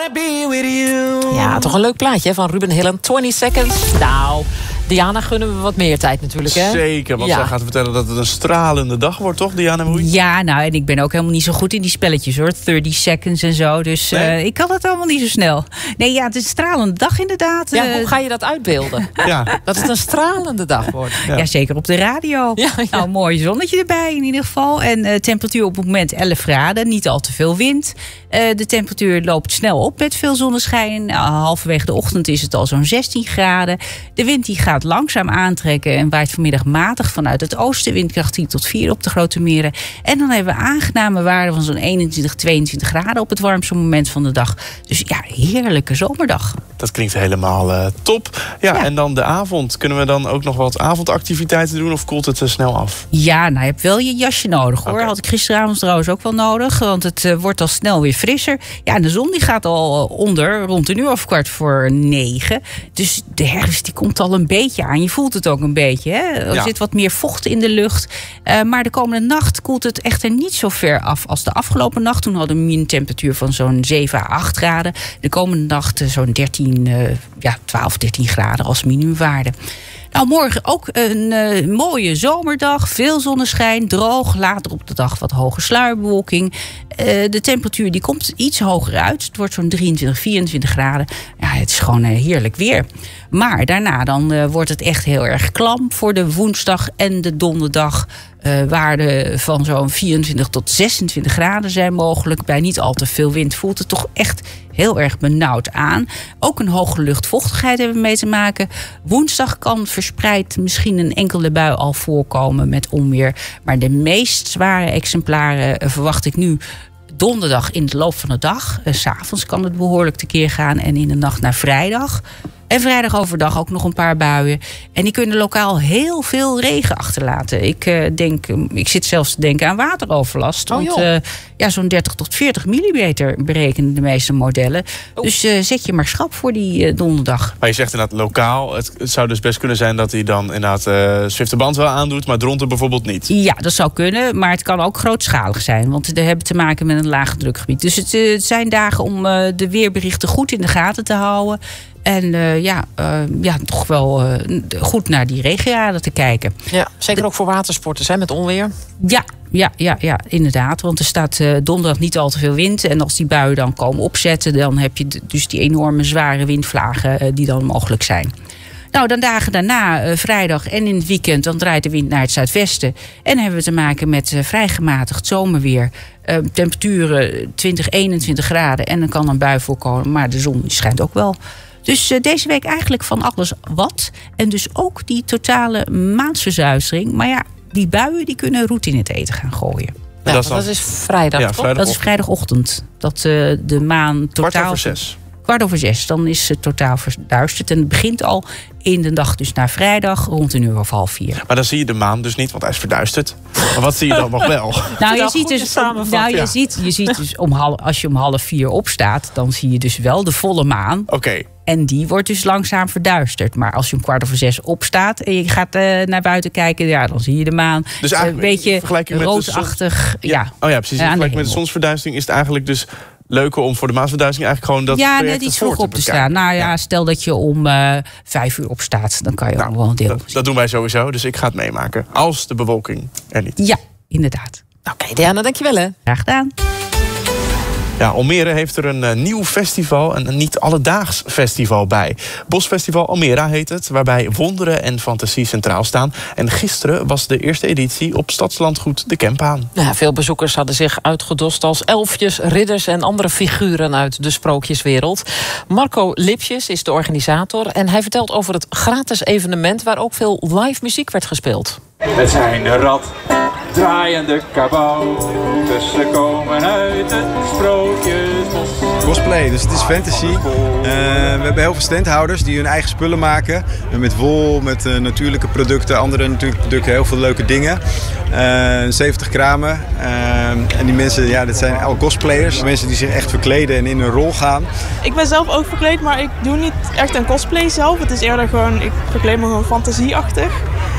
wanna be with you. Ja, toch een leuk plaatje hè, van Ruben Hillen. 20 Seconds. Nou, Diana gunnen we wat meer tijd natuurlijk, hè? Zeker, want zij gaat vertellen dat het een stralende dag wordt, toch, Diana Moei? Ja, nou, en ik ben ook helemaal niet zo goed in die spelletjes, hoor. 30 seconds en zo, dus ik kan het allemaal niet zo snel. Nee, ja, het is een stralende dag inderdaad. Ja, hoe ga je dat uitbeelden? Ja. Dat het een stralende dag wordt. Ja, zeker op de radio. Ja. Nou, mooi zonnetje erbij in ieder geval. En temperatuur op het moment 11 graden, niet al te veel wind. De temperatuur loopt snel op met veel zonneschijn. Halverwege de ochtend is het al zo'n 16 graden. De wind die gaat langzaam aantrekken en waait vanmiddag matig vanuit het oosten. Windkracht 10 tot 4 op de Grote Meren. En dan hebben we aangename waarden van zo'n 21, 22 graden op het warmste moment van de dag. Dus ja, heerlijke zomerdag. Dat klinkt helemaal top. Ja, en dan de avond. Kunnen we dan ook nog wat avondactiviteiten doen of koelt het snel af? Ja, nou, je hebt wel je jasje nodig, hoor. Okay. Had ik gisteravond trouwens ook wel nodig, want het wordt al snel weer frisser. Ja, en de zon die gaat al onder, rond een uur of 8:45. Dus de herfst die komt al een beetje aan. Je voelt het ook een beetje, hè? Er zit wat meer vocht in de lucht. Maar de komende nacht koelt het echter niet zo ver af als de afgelopen nacht. Toen hadden we een minimumtemperatuur van zo'n 7 à 8 graden. De komende nacht zo'n 12, 13 graden als minimumwaarde. Nou, morgen ook een mooie zomerdag. Veel zonneschijn, droog. Later op de dag wat hoge sluierbewolking. De temperatuur die komt iets hoger uit. Het wordt zo'n 23, 24 graden. Ja, het is gewoon heerlijk weer. Maar daarna dan wordt het echt heel erg klam voor de woensdag en de donderdag. Waarden van zo'n 24 tot 26 graden zijn mogelijk. Bij niet al te veel wind voelt het toch echt heel erg benauwd aan. Ook een hoge luchtvochtigheid hebben we mee te maken. Woensdag kan verspreid misschien een enkele bui al voorkomen met onweer. Maar de meest zware exemplaren verwacht ik nu donderdag in de loop van de dag. 's Avonds kan het behoorlijk tekeer gaan en in de nacht naar vrijdag. En vrijdag overdag ook nog een paar buien. En die kunnen lokaal heel veel regen achterlaten. Ik zit zelfs te denken aan wateroverlast. Want zo'n 30 tot 40 millimeter berekenen de meeste modellen. Dus zet je maar schrap voor die donderdag. Maar je zegt inderdaad lokaal. Het zou dus best kunnen zijn dat hij dan inderdaad Zwifterband wel aandoet, maar dronten bijvoorbeeld niet. Ja, dat zou kunnen. Maar het kan ook grootschalig zijn. Want we hebben te maken met een laag drukgebied. Dus het zijn dagen om de weerberichten goed in de gaten te houden. En toch wel goed naar die regenraden te kijken. Ja, zeker ook voor watersporters, hè, met onweer. Ja, inderdaad. Want er staat donderdag niet al te veel wind. En als die buien dan komen opzetten, dan heb je dus die enorme zware windvlagen die dan mogelijk zijn. Nou, dan dagen daarna, vrijdag en in het weekend, dan draait de wind naar het zuidwesten. En hebben we te maken met vrij gematigd zomerweer. Temperaturen 20, 21 graden. En dan kan een bui voorkomen, maar de zon schijnt ook wel. Dus deze week eigenlijk van alles wat. En dus ook die totale maansverzuistering. Maar ja, die buien die kunnen roet in het eten gaan gooien. Ja, dat is vrijdag, toch? Vrijdagochtend. Dat is vrijdagochtend. Dat de maan totaal... 6:15. 5:15, dan is het totaal verduisterd. En het begint al in de dag, dus naar vrijdag, rond 3:30. Maar dan zie je de maan dus niet, want hij is verduisterd. Maar wat zie je dan nog wel? Je ziet dus als je om 3:30 opstaat, dan zie je dus wel de volle maan. Oké. En die wordt dus langzaam verduisterd. Maar als je om 5:15 opstaat en je gaat naar buiten kijken, ja, dan zie je de maan. Dus eigenlijk een beetje vergelijking met roodachtig. Ja. Oh ja, precies. In vergelijking met de zonsverduistering is het eigenlijk dus leuker om voor de maansverduistering eigenlijk gewoon dat net iets vroeg op te staan. Nou ja, stel dat je om 5:00 opstaat, dan kan je ook wel een deel. Dat doen wij sowieso, dus ik ga het meemaken. Als de bewolking er niet is. Ja, inderdaad. Oké, Diana, dankjewel hè. Graag gedaan. Ja, Almere heeft er een nieuw festival, een niet alledaags festival bij. Bosfestival Almera heet het, waarbij wonderen en fantasie centraal staan. En gisteren was de eerste editie op Stadslandgoed de Kempaan. Ja, veel bezoekers hadden zich uitgedost als elfjes, ridders en andere figuren uit de sprookjeswereld. Marco Lipjes is de organisator en hij vertelt over het gratis evenement waar ook veel live muziek werd gespeeld. Het zijn de rad, draaiende kabouters, ze komen uit het sprookjesbos. Cosplay, dus het is fantasy. We hebben heel veel standhouders die hun eigen spullen maken. Met wol, met natuurlijke producten, andere natuurlijke producten, heel veel leuke dingen. 70 kramen. En die mensen, ja, dat zijn al cosplayers. Mensen die zich echt verkleden en in een rol gaan. Ik ben zelf ook verkleed, maar ik doe niet echt een cosplay zelf. Het is eerder gewoon, ik verkleed me gewoon fantasieachtig.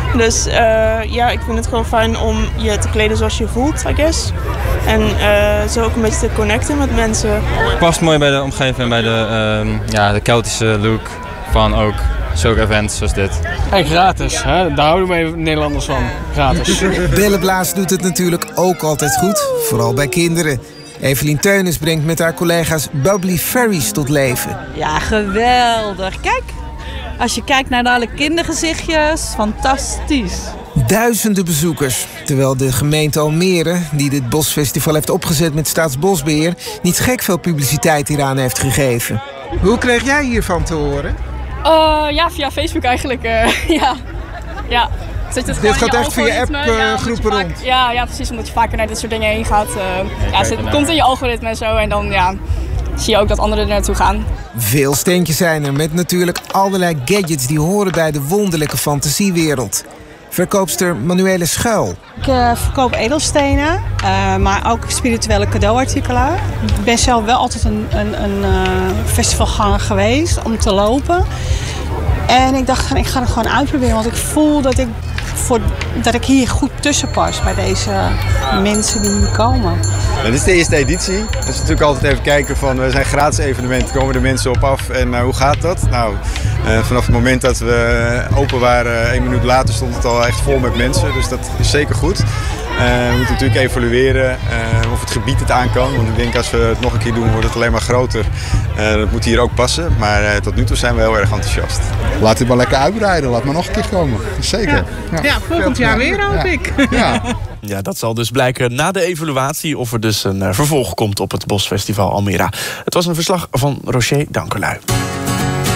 Dus ja, ik vind het gewoon fijn om je te kleden zoals je voelt, I guess. En zo ook een beetje te connecten met mensen. Past mooi bij de omgeving en bij de Keltische look van ook zulke events zoals dit. En gratis, hè? Daar houden wij Nederlanders van. Gratis. Bellenblaas doet het natuurlijk ook altijd goed, vooral bij kinderen. Evelien Teunis brengt met haar collega's Bubbly Fairies tot leven. Ja, geweldig. Kijk, als je kijkt naar alle kindergezichtjes, fantastisch. Duizenden bezoekers, terwijl de gemeente Almere, die dit bosfestival heeft opgezet met Staatsbosbeheer, niet gek veel publiciteit hieraan heeft gegeven. Hoe kreeg jij hiervan te horen? Ja, via Facebook eigenlijk. Ja. Dit gaat echt via appgroepen rond? Ja, precies, omdat je vaker naar dit soort dingen heen gaat. Het komt in je algoritme en zo en dan zie je ook dat anderen er naartoe gaan. Veel steentjes zijn er met natuurlijk allerlei gadgets die horen bij de wonderlijke fantasiewereld. Verkoopster Manuele Schuil. Ik verkoop edelstenen, maar ook spirituele cadeauartikelen. Ik ben zelf wel altijd een festivalganger geweest om te lopen. En ik dacht, ik ga het gewoon uitproberen, want ik voel dat ik hier goed tussen pas bij deze mensen die hier komen. Dit is de eerste editie. Dus natuurlijk altijd even kijken van, we zijn gratis evenement, komen er mensen op af en hoe gaat dat? Nou, vanaf het moment dat we open waren, 1 minuut later stond het al echt vol met mensen. Dus dat is zeker goed. We moeten natuurlijk evalueren of het gebied het aan kan. Want ik denk als we het nog een keer doen, wordt het alleen maar groter. Dat moet hier ook passen. Maar tot nu toe zijn we heel erg enthousiast. Laat het maar lekker uitbreiden. Laat maar nog een keer komen. Zeker. Ja, volgend jaar weer hoop ik. Ja, dat zal dus blijken na de evaluatie of er dus een vervolg komt op het Bosfestival Almere. Het was een verslag van Roger Dankerlui.